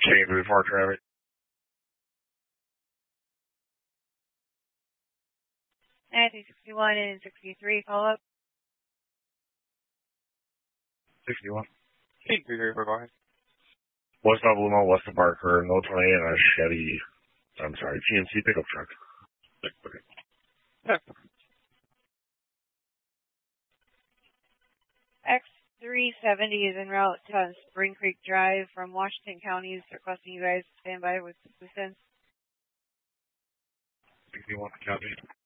Change before traffic. 1961 and 63, call up. 61. Hey, go ahead. West of Blue Mountain, west of Barker, no 28 and a Chevy, I'm sorry, GMC pickup truck. Okay. Yeah. X370 is en route to Spring Creek Drive from Washington County. Is requesting you guys stand by with assistance. 61, copy.